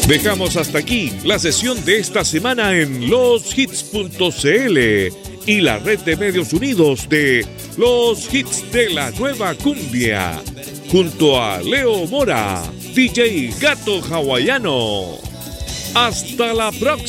Dejamos hasta aquí la sesión de esta semana en loshits.cl y la red de medios unidos de Los Hits de la Nueva Cumbia, junto a Leo Mora, DJ Gato Hawaiano. Hasta la próxima.